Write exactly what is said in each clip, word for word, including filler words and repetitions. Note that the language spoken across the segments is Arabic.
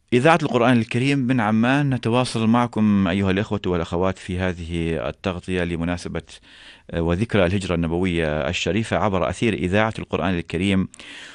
إذاعة القرآن الكريم من عمان، نتواصل معكم أيها الإخوة والأخوات في هذه التغطية لمناسبة آه، وذكرى الهجرة النبوية الشريفة عبر أثير إذاعة القرآن الكريم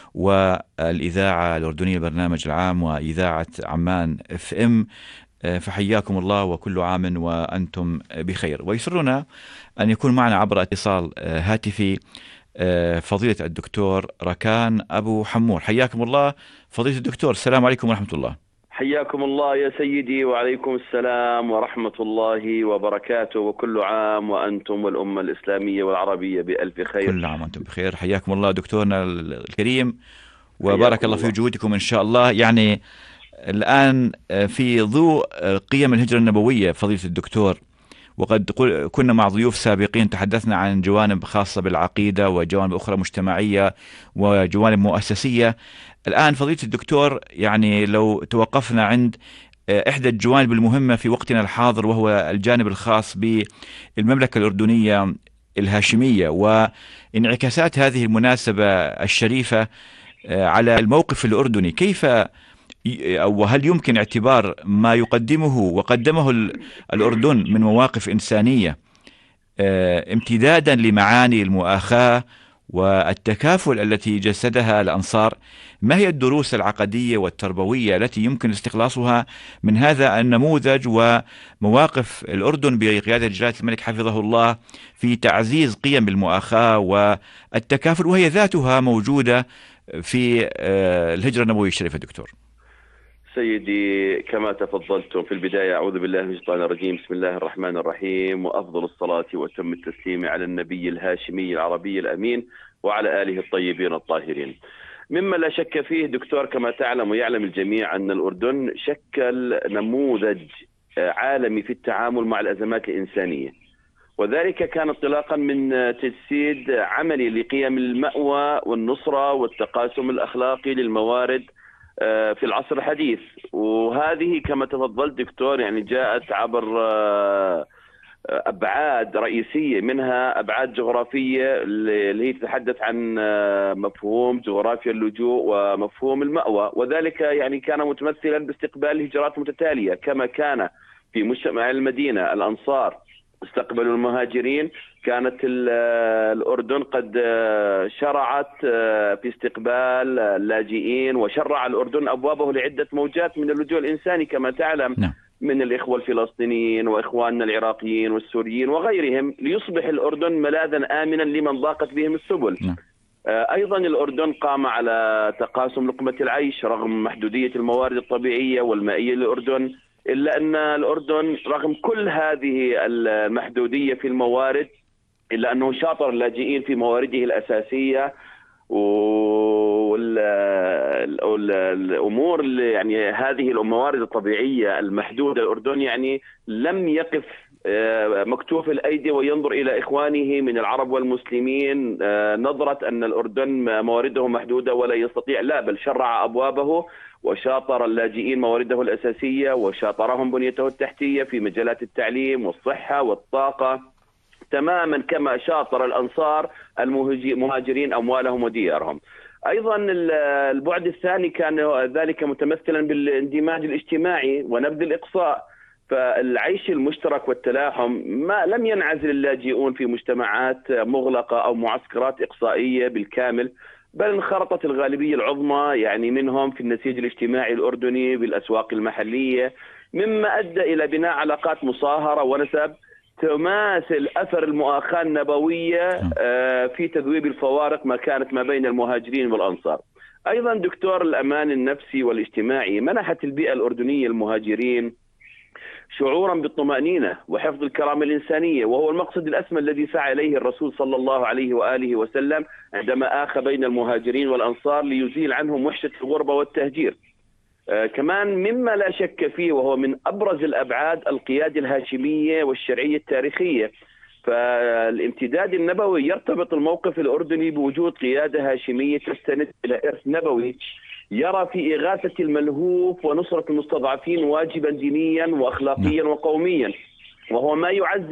والإذاعة الأردنية البرنامج العام وإذاعة عمان اف ام. آه، فحياكم الله وكل عام وأنتم بخير. ويسرنا أن يكون معنا عبر اتصال آه، هاتفي آه، فضيلة الدكتور ركان أبو حمور. حياكم الله فضيلة الدكتور، السلام عليكم ورحمة الله. حياكم الله يا سيدي، وعليكم السلام ورحمة الله وبركاته، وكل عام وأنتم والأمة الإسلامية والعربية بألف خير. كل عام وأنتم بخير. حياكم الله دكتورنا الكريم، وبارك حياكم الله في الله. وجودكم إن شاء الله. يعني الآن آه، في ضوء آه، قيم الهجرة النبوية فضيلة الدكتور، وقد قل- كنا مع ضيوف سابقين تحدثنا عن جوانب خاصة بالعقيدة وجوانب أخرى مجتمعية وجوانب مؤسسية. الآن فضيلة الدكتور، يعني لو توقفنا عند آه، إحدى الجوانب المهمة في وقتنا الحاضر، وهو الجانب الخاص بالمملكة الأردنية الهاشمية وانعكاسات هذه المناسبة الشريفة آه، على الموقف الأردني. كيف ي- أو هل يمكن اعتبار ما يقدمه وقدمه ال- الأردن من مواقف إنسانية آه، امتدادا لمعاني المؤاخاة والتكافل التي جسدها الأنصار؟ ما هي الدروس العقدية والتربوية التي يمكن استخلاصها من هذا النموذج ومواقف الأردن بقيادة جلالة الملك حفظه الله في تعزيز قيم المؤاخاة والتكافل، وهي ذاتها موجودة في آه، الهجرة النبوية الشريفة دكتور؟ سيدي، كما تفضلتم في البداية، أعوذ بالله من الشيطان الرجيم، بسم الله الرحمن الرحيم، وأفضل الصلاة وأتم التسليم على النبي الهاشمي العربي الأمين وعلى آله الطيبين الطاهرين. مما لا شك فيه دكتور، كما تعلم ويعلم الجميع أن الأردن شكل نموذج آه، عالمي في التعامل مع الأزمات الإنسانية، وذلك كان انطلاقا من تجسيد عملي لقيم المأوى والنصرة والتقاسم الأخلاقي للموارد آه، في العصر الحديث. وهذه كما تفضلت دكتور يعني جاءت عبر آه، أبعاد رئيسية، منها أبعاد جغرافية اللي هي تتحدث عن آه، مفهوم جغرافيا اللجوء ومفهوم المأوى، وذلك يعني كان متمثلا باستقبال الهجرات متتالية، كما كان في مجتمع المدينة الأنصار استقبلوا المهاجرين، كانت ال- الأردن قد آه، شرعت آه، في استقبال اللاجئين، وشرع الأردن أبوابه لعدة موجات من اللجوء الإنساني كما تعلم، نعم. من الإخوة الفلسطينيين وإخواننا العراقيين والسوريين وغيرهم، ليصبح الأردن ملاذا آمنا لمن ضاقت بهم السبل. نعم. آه، أيضا الأردن قام على تقاسم لقمة العيش رغم محدودية الموارد الطبيعية والمائية للأردن، إلا أن الأردن رغم كل هذه المحدودية في الموارد، إلا أنه شاطر اللاجئين في موارده الأساسية والأمور اللي يعني هذه الموارد الطبيعية المحدودة. الأردن يعني لم يقف آه، مكتوف الأيدي وينظر إلى إخوانه من العرب والمسلمين آه، نظرة أن الأردن موارده محدودة ولا يستطيع، لا، بل شرع أبوابه وشاطر اللاجئين موارده الأساسية، وشاطرهم بنيته التحتية في مجالات التعليم والصحة والطاقة، تماما كما شاطر الأنصار المهاجرين أموالهم وديارهم. أيضا البعد الثاني كان ذلك متمثلا بالاندماج الاجتماعي ونبذ الإقصاء، فالعيش المشترك والتلاحم، ما لم ينعزل اللاجئون في مجتمعات مغلقة أو معسكرات إقصائية بالكامل، بل انخرطت الغالبية العظمى يعني منهم في النسيج الاجتماعي الأردني بالأسواق المحلية، مما أدى إلى بناء علاقات مصاهرة ونسب تماثل أثر المؤاخاة النبوية نعم. آه، في تذويب الفوارق ما كانت ما بين المهاجرين والأنصار. أيضا دكتور، الأمان النفسي والاجتماعي منحت البيئة الأردنية المهاجرين شعورا بالطمأنينة وحفظ الكرامة الإنسانية، وهو المقصد الأسمى الذي سعى إليه الرسول صلى الله عليه وآله وسلم عندما آخى بين المهاجرين والأنصار ليزيل عنهم وحشة الغربة والتهجير. آه كمان مما لا شك فيه، وهو من أبرز الأبعاد، القيادة الهاشمية والشرعية التاريخية. فالامتداد النبوي يرتبط الموقف الأردني بوجود قيادة هاشمية تستند إلى إرث نبوي يرى في إغاثة الملهوف ونصرة المستضعفين واجبا دينيا وأخلاقيا نعم. وقوميا، وهو ما يعزز